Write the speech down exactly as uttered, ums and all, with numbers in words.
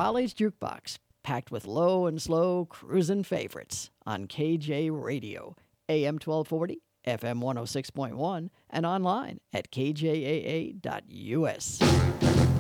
College Jukebox, packed with low and slow cruisin' favorites on K J Radio, A M twelve forty, F M one oh six point one, and online at k j a a dot u s.